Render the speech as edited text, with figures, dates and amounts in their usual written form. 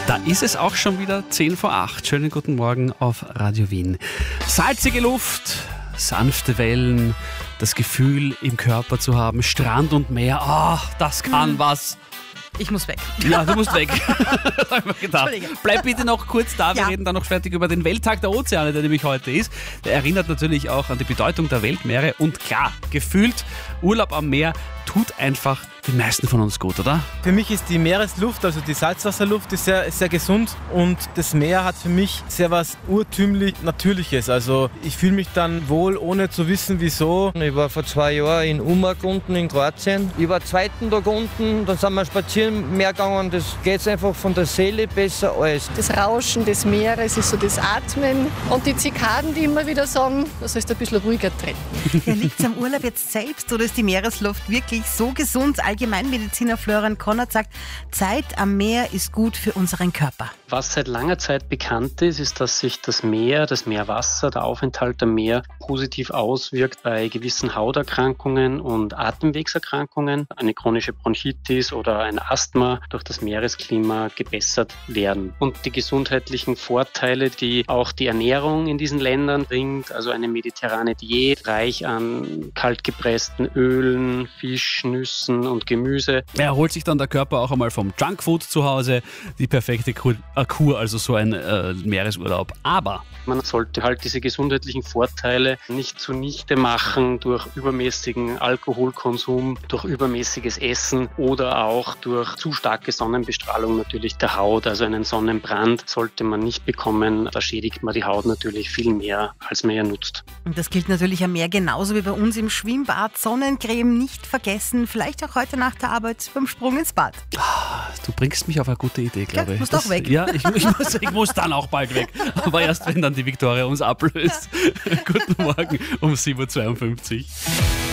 Da ist es auch schon wieder 10 vor 8. Schönen guten Morgen auf Radio Wien. Salzige Luft, sanfte Wellen, das Gefühl im Körper zu haben, Strand und Meer, das kann was. Ich muss weg. Ja, du musst weg. Das hab ich mir gedacht. Bleib bitte noch kurz da, wir reden dann noch fertig über den Welttag der Ozeane, der nämlich heute ist. Der erinnert natürlich auch an die Bedeutung der Weltmeere und klar, gefühlt Urlaub am Meer tut einfach den meisten von uns gut, oder? Für mich ist die Meeresluft, also die Salzwasserluft, ist sehr gesund und das Meer hat für mich sehr was urtümlich Natürliches. Also ich fühle mich dann wohl, ohne zu wissen wieso. Ich war vor 2 Jahren in Umag unten in Kroatien. Ich war 2. Tag unten, dann sind wir spazieren im Meer gegangen. Das geht einfach von der Seele besser alles. Das Rauschen des Meeres ist so das Atmen und die Zikaden, die immer wieder sagen, das sollst ein bisschen ruhiger treten. Ja, liegt es am Urlaub jetzt selbst oder ist die Meeresluft wirklich so gesund? Allgemeinmediziner Florian Konrad sagt, Zeit am Meer ist gut für unseren Körper. Was seit langer Zeit bekannt ist, dass sich das Meerwasser, der Aufenthalt am Meer positiv auswirkt bei gewissen Hauterkrankungen und Atemwegserkrankungen. Eine chronische Bronchitis oder ein Asthma durch das Meeresklima gebessert werden. Und die gesundheitlichen Vorteile, die auch die Ernährung in diesen Ländern bringt, also eine mediterrane Diät, reich an kaltgepressten Ölen, Fisch, Nüssen und Gemüse. Erholt sich dann der Körper auch einmal vom Junkfood zu Hause, die perfekte Kur, also so ein Meeresurlaub. Aber man sollte halt diese gesundheitlichen Vorteile nicht zunichte machen durch übermäßigen Alkoholkonsum, durch übermäßiges Essen oder auch durch zu starke Sonnenbestrahlung natürlich der Haut. Also einen Sonnenbrand sollte man nicht bekommen. Da schädigt man die Haut natürlich viel mehr, als man ja nutzt. Und das gilt natürlich am Meer genauso wie bei uns im Schwimmbad. Sonnencreme nicht vergessen, vielleicht auch heute nach der Arbeit beim Sprung ins Bad. du bringst mich auf eine gute Idee, glaube ich. Du musst auch weg. Ja, ich muss dann auch bald weg. Aber erst wenn dann die Viktoria uns ablöst. Guten Morgen um 7.52 Uhr.